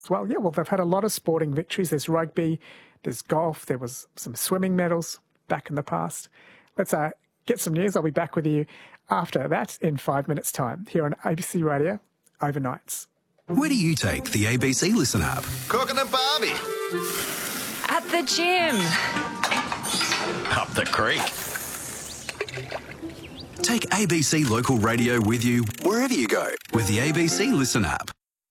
Well, yeah, well, they've had a lot of sporting victories. There's rugby, there's golf, there was some swimming medals back in the past. Let's get some news. I'll be back with you after that in 5 minutes' time here on ABC Radio Overnights. Where do you take the ABC Listen app? Cooking a barbie. At the gym. Up the creek. Take ABC Local Radio with you wherever you go with the ABC Listen app.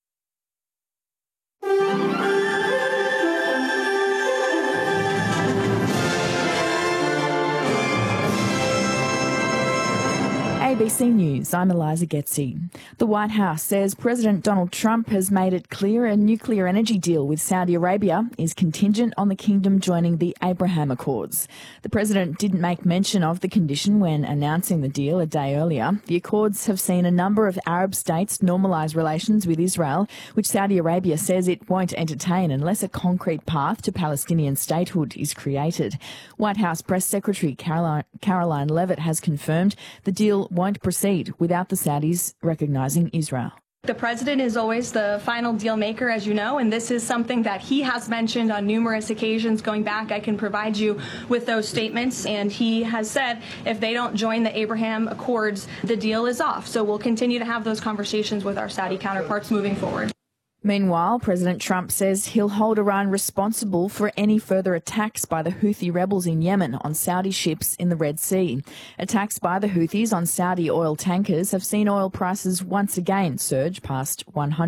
ABC News, I'm Eliza Getzi. The White House says President Donald Trump has made it clear a nuclear energy deal with Saudi Arabia is contingent on the kingdom joining the Abraham Accords. The president didn't make mention of the condition when announcing the deal a day earlier. The Accords have seen a number of Arab states normalise relations with Israel, which Saudi Arabia says it won't entertain unless a concrete path to Palestinian statehood is created. White House Press Secretary Caroline Levitt has confirmed the deal won't proceed without the Saudis recognising Israel. The president is always the final deal maker, as you know, and this is something that he has mentioned on numerous occasions going back. I can provide you with those statements, and he has said if they don't join the Abraham Accords, the deal is off. So we'll continue to have those conversations with our Saudi counterparts moving forward. Meanwhile, President Trump says he'll hold Iran responsible for any further attacks by the Houthi rebels in Yemen on Saudi ships in the Red Sea. Attacks by the Houthis on Saudi oil tankers have seen oil prices once again surge past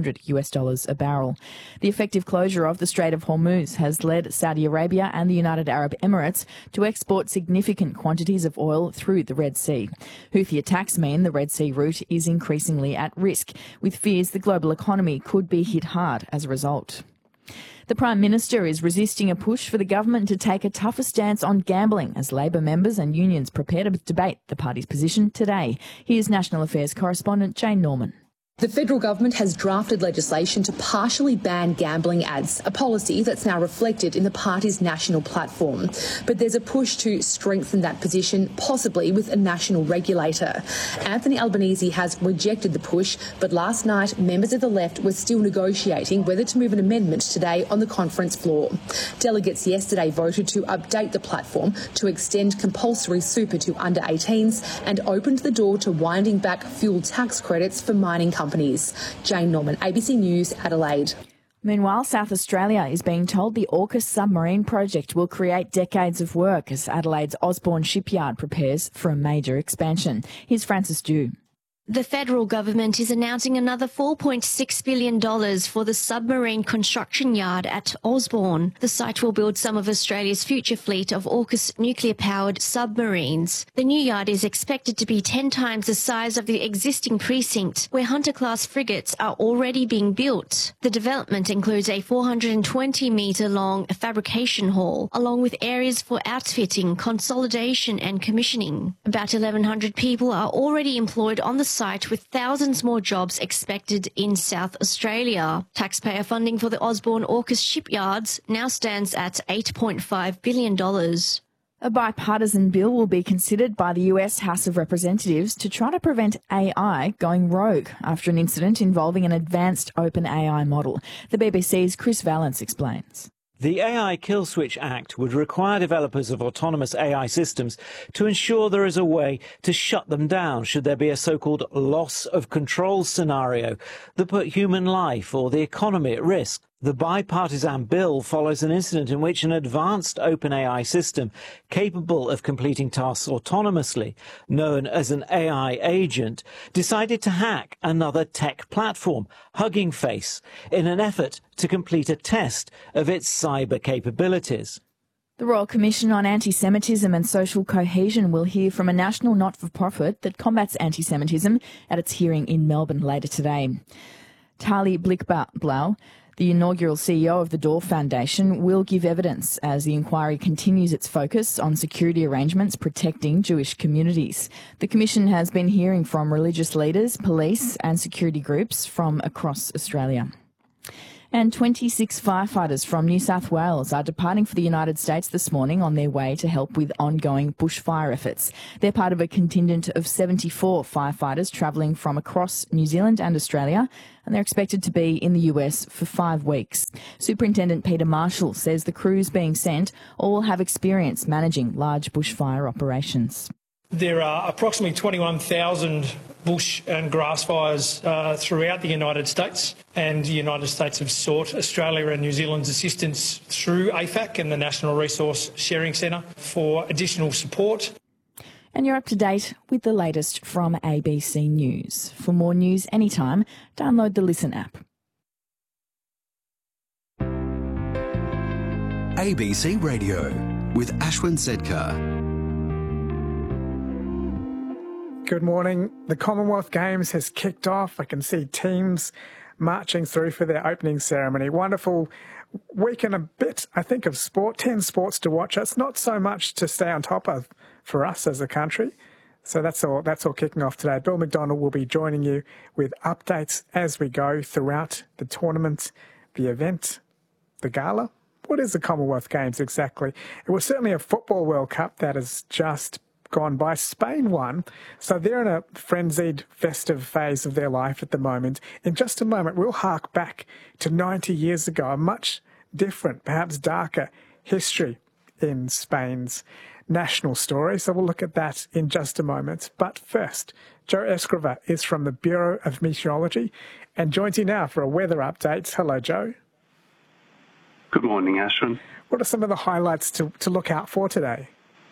$100 a barrel. The effective closure of the Strait of Hormuz has led Saudi Arabia and the United Arab Emirates to export significant quantities of oil through the Red Sea. Houthi attacks mean the Red Sea route is increasingly at risk, with fears the global economy could be hit hard as a result. The Prime Minister is resisting a push for the government to take a tougher stance on gambling as Labor members and unions prepare to debate the party's position today. Here's National Affairs correspondent Jane Norman. The federal government has drafted legislation to partially ban gambling ads, a policy that's now reflected in the party's national platform. But there's a push to strengthen that position, possibly with a national regulator. Anthony Albanese has rejected the push, but last night members of the left were still negotiating whether to move an amendment today on the conference floor. Delegates yesterday voted to update the platform to extend compulsory super to under 18s and opened the door to winding back fuel tax credits for mining companies. Jane Norman, ABC News, Adelaide. Meanwhile, South Australia is being told the AUKUS submarine project will create decades of work as Adelaide's Osborne shipyard prepares for a major expansion. Here's Francis Dew. The federal government is announcing another $4.6 billion for the submarine construction yard at Osborne. The site will build some of Australia's future fleet of AUKUS nuclear-powered submarines. The new yard is expected to be 10 times the size of the existing precinct, where Hunter-class frigates are already being built. The development includes a 420-metre-long fabrication hall, along with areas for outfitting, consolidation and commissioning. About 1,100 people are already employed on the site, with thousands more jobs expected in South Australia. Taxpayer funding for the Osborne AUKUS shipyards now stands at $8.5 billion. A bipartisan bill will be considered by the US House of Representatives to try to prevent AI going rogue after an incident involving an advanced OpenAI model. The BBC's Chris Valence explains. The AI Kill Switch Act would require developers of autonomous AI systems to ensure there is a way to shut them down should there be a so-called loss of control scenario that put human life or the economy at risk. The bipartisan bill follows an incident in which an advanced OpenAI system capable of completing tasks autonomously, known as an AI agent, decided to hack another tech platform, Hugging Face, in an effort to complete a test of its cyber capabilities. The Royal Commission on Anti-Semitism and Social Cohesion will hear from a national not-for-profit that combats anti-Semitism at its hearing in Melbourne later today. Tali Blickblau, the inaugural CEO of the Door Foundation, will give evidence as the inquiry continues its focus on security arrangements protecting Jewish communities. The Commission has been hearing from religious leaders, police and security groups from across Australia. And 26 firefighters from New South Wales are departing for the United States this morning on their way to help with ongoing bushfire efforts. They're part of a contingent of 74 firefighters travelling from across New Zealand and Australia, and they're expected to be in the US for 5 weeks. Superintendent Peter Marshall says the crews being sent all will have experience managing large bushfire operations. There are approximately 21,000 bush and grass fires throughout the United States, and the United States have sought Australia and New Zealand's assistance through AFAC and the National Resource Sharing Centre for additional support. And you're up to date with the latest from ABC News. For more news anytime, download the Listen app. ABC Radio with Ashwin Sedkar. Good morning. The Commonwealth Games has kicked off. I can see teams marching through for their opening ceremony. Wonderful week and a bit, I think, of sport. 10 sports to watch. It's not so much to stay on top of for us as a country. So that's all kicking off today. Bill McDonald will be joining you with updates as we go throughout the tournament, the event, the gala. What is the Commonwealth Games exactly? It was certainly a Football World Cup that has just gone by. Spain won, so they're in a frenzied, festive phase of their life at the moment. In just a moment, we'll hark back to 90 years ago, a much different, perhaps darker history in Spain's national story. So we'll look at that in just a moment. But first, Joe Escriva is from the Bureau of Meteorology and joins you now for a weather update. Hello, Joe. Good morning, Ashwin. What are some of the highlights to look out for today?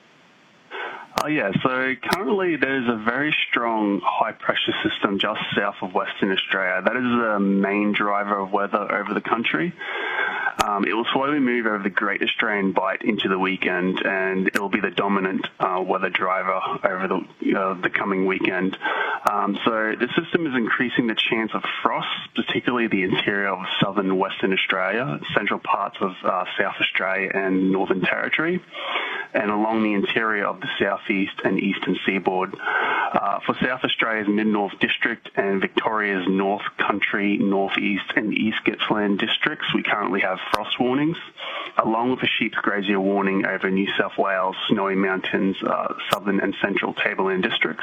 So currently there's a very strong high-pressure system just south of Western Australia. That is the main driver of weather over the country. It will slowly move over the Great Australian Bight into the weekend, and it will be the dominant weather driver over the coming weekend. So the system is increasing the chance of frost, particularly the interior of southern Western Australia, central parts of South Australia and Northern Territory, and along the interior of the southeast and eastern seaboard. For South Australia's Mid-North District and Victoria's North Country, Northeast and East Gippsland districts, we currently have frost warnings, along with a sheep's grazier warning over New South Wales, Snowy Mountains, southern and central tableland districts.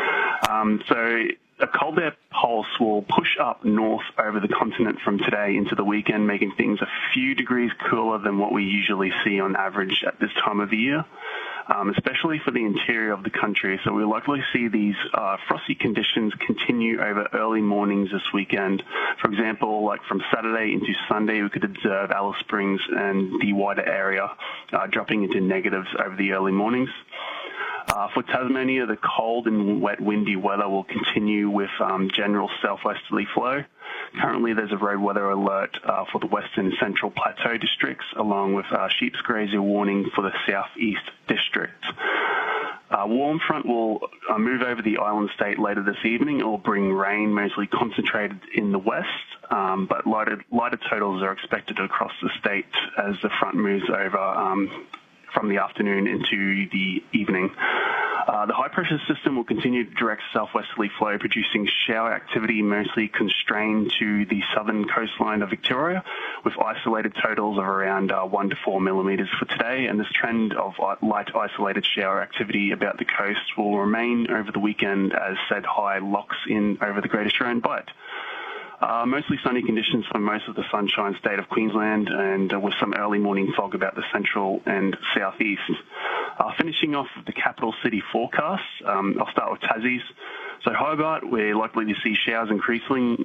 So a cold air pulse will push up north over the continent from today into the weekend, making things a few degrees cooler than what we usually see on average at this time of the year, especially for the interior of the country. So we'll likely see these frosty conditions continue over early mornings this weekend. For example, like from Saturday into Sunday, we could observe Alice Springs and the wider area dropping into negatives over the early mornings. For Tasmania, the cold and wet windy weather will continue with general southwesterly flow. Currently, there's a road weather alert for the western and central plateau districts, along with sheep's grazier warning for the southeast district. Warm front will move over the island state later this evening. It will bring rain mostly concentrated in the west, but lighter totals are expected across the state as the front moves over from the afternoon into the evening. The high-pressure system will continue to direct southwesterly flow, producing shower activity mostly constrained to the southern coastline of Victoria, with isolated totals of around 1 to 4 millimetres for today. And this trend of light isolated shower activity about the coast will remain over the weekend as said high locks in over the Great Australian Bight. Mostly sunny conditions for most of the Sunshine State of Queensland, and with some early morning fog about the central and southeast. Finishing off the capital city forecast, I'll start with Tassie's. So Hobart, we're likely to see showers increasing,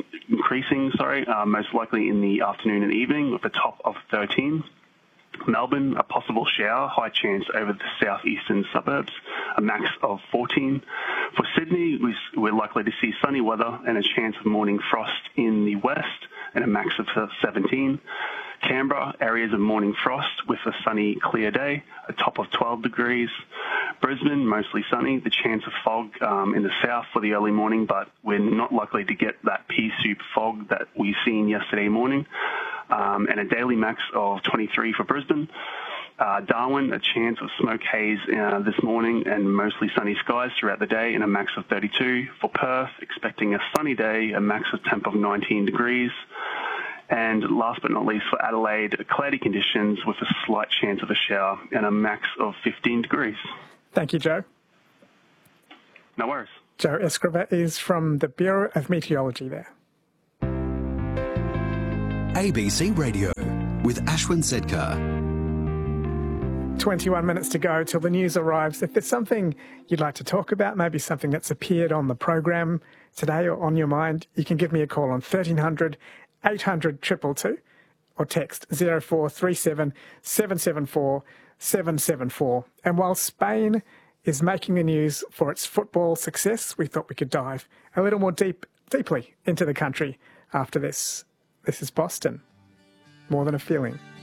most likely in the afternoon and evening with a top of 13. Melbourne, a possible shower, high chance over the southeastern suburbs, a max of 14. For Sydney, we're likely to see sunny weather and a chance of morning frost in the west and a max of 17. Canberra, areas of morning frost with a sunny, clear day, a top of 12 degrees. Brisbane, mostly sunny, the chance of fog in the south for the early morning, but we're not likely to get that pea soup fog that we seen yesterday morning. And a daily max of 23 for Brisbane. Darwin, a chance of smoke haze this morning and mostly sunny skies throughout the day and a max of 32. For Perth, expecting a sunny day, a max of temp of 19 degrees. And last but not least, for Adelaide, cloudy conditions with a slight chance of a shower and a max of 15 degrees. Thank you, Joe. No worries. Joe Escriva is from the Bureau of Meteorology there. ABC Radio with Ashwin Sedkar. 21 minutes to go till the news arrives. If there's something you'd like to talk about, maybe something that's appeared on the program today or on your mind, you can give me a call on 1300 800 222 or text 0437 774 774. And while Spain is making the news for its football success, we thought we could dive a little more deeply into the country after this. This is Boston. More Than a Feeling.